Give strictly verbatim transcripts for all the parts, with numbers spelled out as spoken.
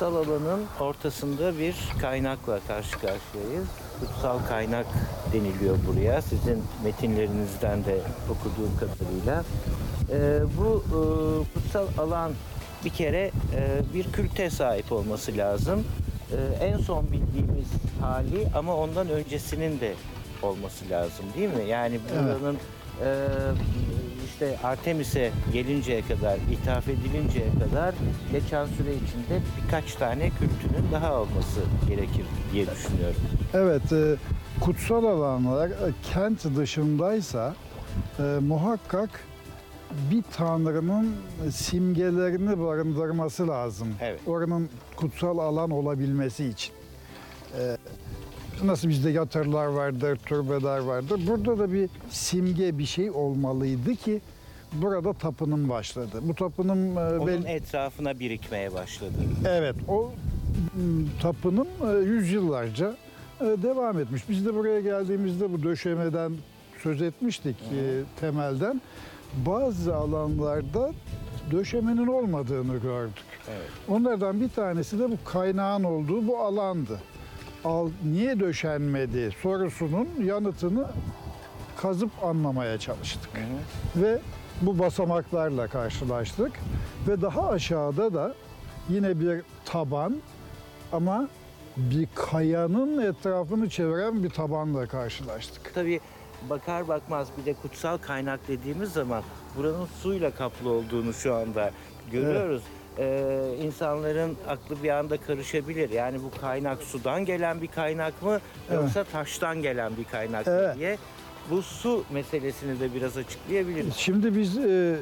kutsal alanın ortasında bir kaynakla karşı karşıyayız. Kutsal kaynak deniliyor buraya. Sizin metinlerinizden de okuduğum kadarıyla. Ee, bu e, kutsal alan bir kere e, bir külte sahip olması lazım. E, en son bildiğimiz hali ama ondan öncesinin de olması lazım, değil mi? Yani buranın e, işte Artemis'e gelinceye kadar, ithaf edilinceye kadar geçen süre içinde birkaç tane kültünün daha olması gerekir diye düşünüyorum. Evet, e, kutsal alanlar e, kent dışındaysa e, muhakkak bir tanrının simgelerini barındırması lazım. Evet. Oranın kutsal alan olabilmesi için. E, nasıl bizde yatırlar vardır, türbeler vardır. Burada da bir simge, bir şey olmalıydı ki burada tapınım başladı. Bu tapınım... e, Onun bel- etrafına birikmeye başladı. Evet, o m, tapınım e, yüzyıllarca e, devam etmiş. Biz de buraya geldiğimizde bu döşemeden söz etmiştik, e, temelden. Bazı alanlarda döşemenin olmadığını gördük. Evet. Onlardan bir tanesi de bu kaynağın olduğu bu alandı. Al, niye döşenmedi sorusunun yanıtını kazıp anlamaya çalıştık. Hı hı. Ve bu basamaklarla karşılaştık. Ve daha aşağıda da yine bir taban ama bir kayanın etrafını çeviren bir tabanla karşılaştık. Tabii bakar bakmaz bir de kutsal kaynak dediğimiz zaman buranın suyla kaplı olduğunu şu anda görüyoruz. Ee, insanların aklı bir anda karışabilir. Yani bu kaynak sudan gelen bir kaynak mı yoksa taştan gelen bir kaynak mı Evet. diye. Bu su meselesini de biraz açıklayabiliriz. Şimdi biz e,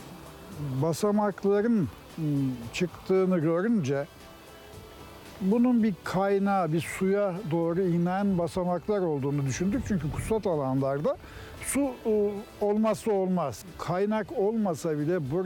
basamakların m, çıktığını görünce bunun bir kaynağı, bir suya doğru inen basamaklar olduğunu düşündük. Çünkü kutsal alanlarda su e, olmazsa olmaz. Kaynak olmasa bile bu